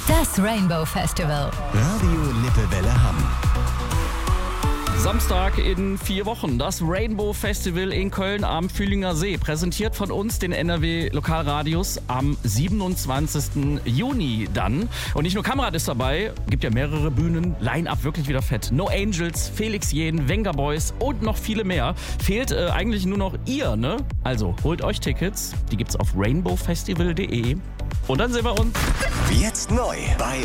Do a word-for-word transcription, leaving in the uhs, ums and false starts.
Das Rainbow Festival. Radio Lippewelle Hamm. Samstag in vier Wochen, das Rainbow Festival in Köln am Fühlinger See. Präsentiert von uns, den N R W Lokalradios, am siebenundzwanzigsten Juni dann. Und nicht nur Kamerad ist dabei, gibt ja mehrere Bühnen, Line-Up wirklich wieder fett. No Angels, Felix Jähn, Wenger Boys und noch viele mehr. Fehlt äh, eigentlich nur noch ihr, ne? Also holt euch Tickets, die gibt's auf rainbow festival punkt de und dann sehen wir uns. Jetzt neu bei